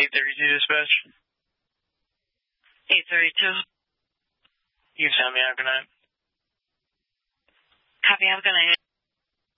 832 dispatch. 832. You can sound me out. Good night. Copy. Have a good night.